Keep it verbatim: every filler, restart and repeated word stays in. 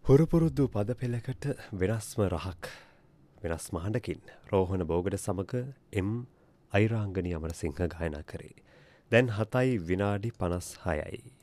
හුරුපුරුදු පද පෙළකට වෙනස්ම රහක් වෙනස් මහඬකින් රෝහණ බෝගඩ සමග එම් අයිරාංගනී අමරසිංහ ගායනා කරේ. දැන් හතයි විනාඩි පනස් හයයි.